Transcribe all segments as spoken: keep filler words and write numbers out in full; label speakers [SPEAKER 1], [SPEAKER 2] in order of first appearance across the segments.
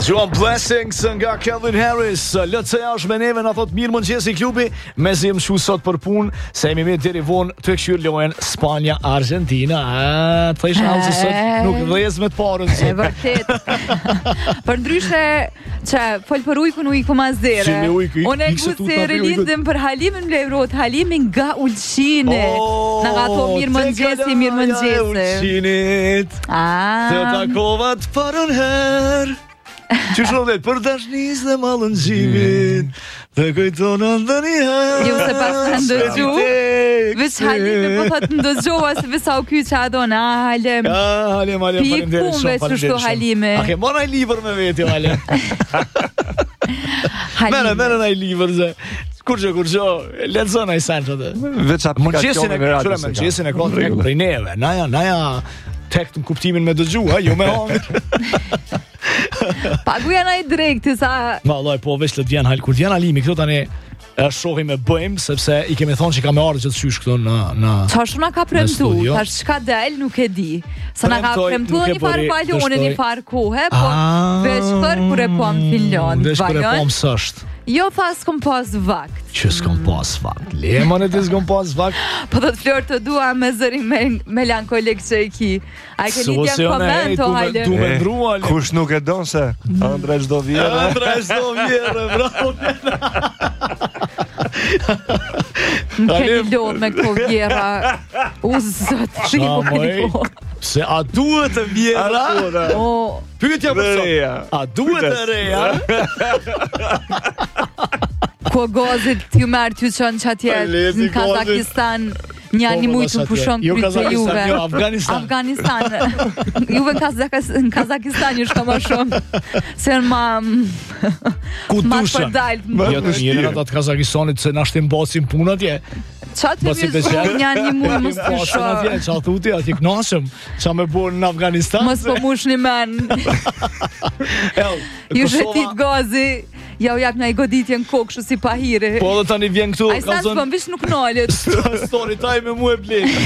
[SPEAKER 1] Dëgjuam Blessings nga Calvin Harris. L C A është me neve, na thot mirë mëngjesi klubi, me zi më shu sot për punë, se jemi me deri vonë të këshyr lojen Spanja Argentina. A, të thëjsh halë se sot nuk dhez me të parën
[SPEAKER 2] E vërtet. Për ndryshe që fol për ujkun ujku ma zere.
[SPEAKER 1] Si me ujku,
[SPEAKER 2] Unë e ku se relindëm për Halimin Mlevrot, Halimin nga Ulqini. Na ka to mirë mëngjesi, mirë mëngjesi.
[SPEAKER 1] Ulqinit. Të takovat parën herë. Që shumë për dashnis dhe malëngjimit të kujtonë ndë një herë.
[SPEAKER 2] Jo se pas të ndëgju Vës Halimi po thot ndëgjoha se vësa u kyqa adona. A Halim
[SPEAKER 1] Halim, Halim,
[SPEAKER 2] Pi kumve që shtu Halimi.
[SPEAKER 1] A ke mora i liver me veti, Halim. Mene, mene na i liver ze Kur që, kur që, letëzën a i sen që dhe
[SPEAKER 3] Veç aplikacione me radio se ka.
[SPEAKER 1] Mëngjesin e ka tek prej neve. Naja, naja tek të kuptimin me dëgju, ha, jo me hangër.
[SPEAKER 2] Paguja na i drekti sa...
[SPEAKER 1] Ma, loj, po veç të t'vjen halë. Kur t'vjen Halimi, këto tani e shohim e bëjmë, sepse i kemi thonë që ka me ardhë që të sysh këto në, në
[SPEAKER 2] Qa shumë na ka premtu, tash qka del nuk e di. Se na ka premtu një farë balone, një farë kohë, po veç për kur e pom Finland.
[SPEAKER 1] Veç kur e pom sështë.
[SPEAKER 2] Jo tha s'kom pas vakt.
[SPEAKER 1] Që s'kom pas vakt. Lemon e ti s'kom pas vakt.
[SPEAKER 2] Po të të florë të dua me zërin me melankolik që i ki. A i ke një tjenë komento, hajde.
[SPEAKER 1] Du me ndru, Halim.
[SPEAKER 3] Kush nuk e donë se Andrej çdo vjerë.
[SPEAKER 1] Andrej çdo vjerë, bravo.
[SPEAKER 2] Më ke një lodh me këto vjera. U zët, shimu këllo.
[SPEAKER 1] Se a duhet të vjera? Pyetja për sot. A duhet të reja?
[SPEAKER 2] Ko gozit t'ju merë t'ju qënë që atje në Kazakistan një një mujtë të pushon krytë e juve.
[SPEAKER 1] Jo, Afganistan.
[SPEAKER 2] Afganistan. Juve në Kazakistan ju shka ma shumë. Se në ma...
[SPEAKER 1] Ku
[SPEAKER 2] ma
[SPEAKER 1] dushën?
[SPEAKER 2] përdalt.
[SPEAKER 1] Jo të njërën atë të Kazakistanit se nashtim bacim punë atje.
[SPEAKER 2] Qa të mjë shumë një një mujtë më së pushon?
[SPEAKER 1] Qa thuti, ati knashëm. Qa me borë në Afganistan?
[SPEAKER 2] Më së mush një men. Ju shetit gozi. Ja u jap nga i goditje në kokë shu si pahiri.
[SPEAKER 1] Po dhe tani vjen këtu.
[SPEAKER 2] A i sanë s'pëm vish nuk nallit.
[SPEAKER 1] Story time me mu e blek.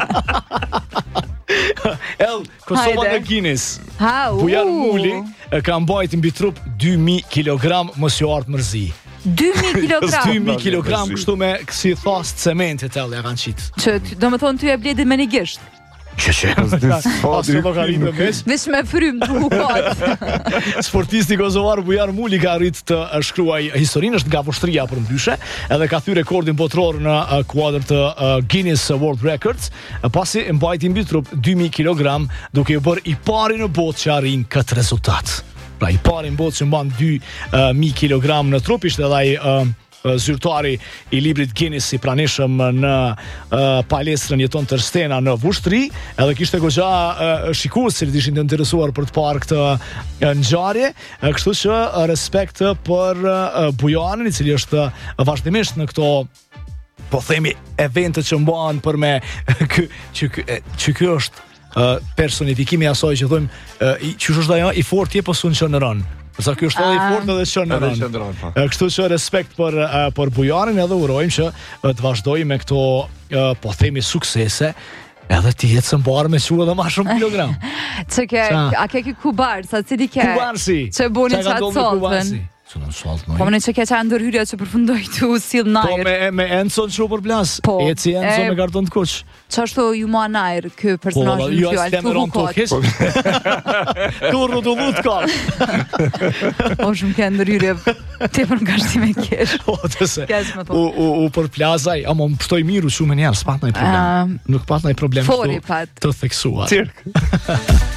[SPEAKER 1] El, Kosova nga Guinness.
[SPEAKER 2] Ha, u.
[SPEAKER 1] Bujar Muli ka mbajt mbi trup dy mijë kilogram mos ju ardh mërzi.
[SPEAKER 2] dy mijë kilogram?
[SPEAKER 1] dy mijë kilogram kështu me kësi thast cementit el ja kanë qitë.
[SPEAKER 2] Që do më thonë ty e bledit me një gisht.
[SPEAKER 1] Që që Asë më ka rritë në mes.
[SPEAKER 2] Vish me frym të hukat.
[SPEAKER 1] Sportisti kosovar Bujar Muli ka rritë të shkruaj historinë, është nga poshtria për ndryshe, edhe ka thy rekordin botror në kuadër të Guinness World Records, pasi mbajti mbi trup dy mijë kilogram, duke ju bërë i pari në botë që arrin këtë rezultat. Pra i pari në botë që mban dy mijë kilogram në trup, ishte edhe ai zyrtari i librit Guinness i pranishëm në uh, palestrën jeton Tërstena në Vushtri, edhe kishte goxha uh, shikues që ishin të interesuar për të parë këtë uh, ngjarje, uh, kështu që uh, respekt për uh, Bujarin, i cili është uh, vazhdimisht në këto, po themi, eventet që mbahen për me kë, që që ky është uh, personifikimi i asaj që thojmë uh, që është ajo i fortë po sun çonëron. Sa ky është edhe i fortë edhe çonëron. Kështu që respekt për për Bujarin, edhe urojmë që të vazhdojë me këto po themi suksese, edhe ti jetë së mbarë me që edhe ma shumë kilogram.
[SPEAKER 2] Që ke, a ke ki kubar, sa cili ke...
[SPEAKER 1] Kubarsi.
[SPEAKER 2] Që boni qatë soltën.
[SPEAKER 1] Që në salt,
[SPEAKER 2] Po më në që ke qa ndërhyrja që përfundoj të usil najrë.
[SPEAKER 1] Po me, me Enson që u përplas.
[SPEAKER 2] Po.
[SPEAKER 1] E si Enson me karton të kuq.
[SPEAKER 2] Qa është ju ma najrë, kë personajë në
[SPEAKER 1] jo,
[SPEAKER 2] fjallë të hukat.
[SPEAKER 1] Tu rrudullu të ka.
[SPEAKER 2] O shumë ke ndërhyrja të për në kashti me kesh.
[SPEAKER 1] O të se, u, u, u përplazaj, ama më pështoj miru shumë njerë, s'pat nëj problem. Nuk pat nëj problem
[SPEAKER 2] Fori pat.
[SPEAKER 1] Të theksuar.
[SPEAKER 3] Cirk.